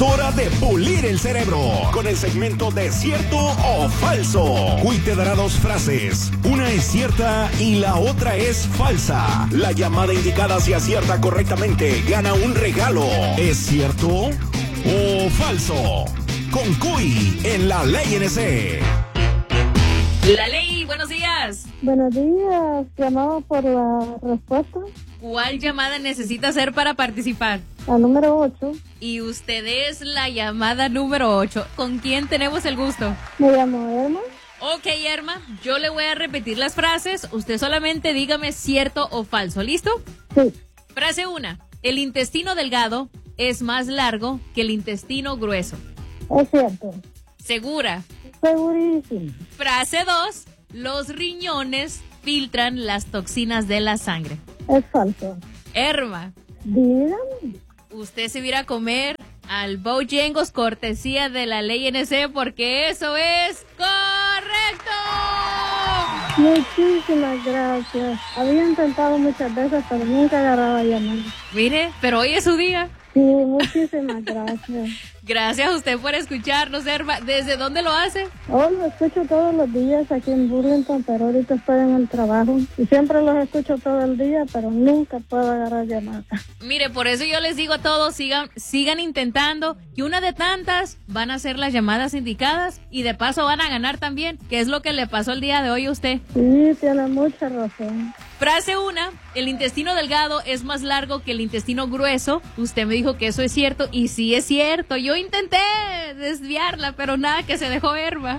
Es hora de pulir el cerebro con el segmento de cierto o falso. Cuy te dará dos frases. Una es cierta y la otra es falsa. La llamada indicada, si acierta correctamente, gana un regalo. ¿Es cierto o falso? Con Cuy en La Ley NC. La Ley, buenos días. Buenos días, llamaba por la respuesta. ¿Cuál llamada necesita hacer para participar? La número 8. Y usted es la llamada número 8. ¿Con quién tenemos el gusto? Me llamo Irma. Ok, Irma, yo le voy a repetir las frases. Usted solamente dígame cierto o falso. ¿Listo? Sí. Frase 1. El intestino delgado es más largo que el intestino grueso. Es cierto. ¿Segura? Segurísimo. Frase 2. Los riñones filtran las toxinas de la sangre. Es falso. Irma, Dígame. usted se va a ir a comer al Bojangles cortesía de La Ley NC porque eso es correcto. Muchísimas gracias. Había intentado muchas veces, pero nunca agarraba llamada. Mire, pero hoy es su día. Sí, muchísimas gracias. Gracias a usted por escucharnos, Irma. ¿Desde dónde lo hace? Lo escucho todos los días aquí en Burlington, pero ahorita estoy en el trabajo. Y siempre los escucho todo el día, pero nunca puedo agarrar llamada. Mire, por eso yo les digo a todos, sigan intentando, y una de tantas van a ser las llamadas indicadas y de paso van a ganar también, que es lo que le pasó el día de hoy a usted. Sí, tiene mucha razón. Frase 1, el intestino delgado es más largo que el intestino grueso. Usted me dijo que eso es cierto, y sí es cierto. Yo intenté desviarla, pero nada, que se dejó Irma.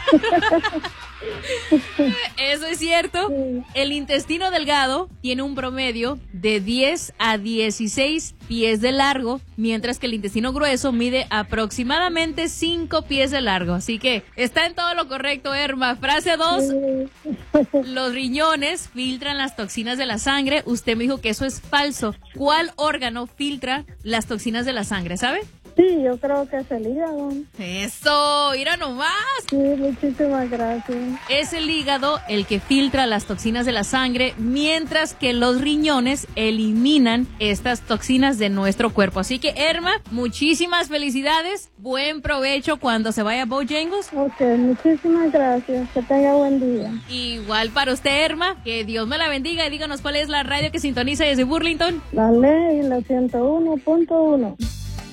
Eso es cierto. El intestino delgado tiene un promedio de 10 a 16 pies de largo, mientras que el intestino grueso mide aproximadamente 5 pies de largo. Así que está en todo lo correcto, Irma. Frase 2, los riñones filtran las toxinas de la sangre. Usted me dijo que eso es falso. ¿Cuál órgano filtra las toxinas de la sangre, sabe? Sí, yo creo que es el hígado. Eso, mira nomás. Sí, muchísimas gracias. Es el hígado el que filtra las toxinas de la sangre, mientras que los riñones eliminan estas toxinas de nuestro cuerpo. Así que, Irma, muchísimas felicidades. Buen provecho cuando se vaya a Bojangles. Ok, muchísimas gracias. Que tenga buen día. Igual para usted, Irma. Que Dios me la bendiga y díganos cuál es la radio que sintoniza desde Burlington. La Ley, la 101.1.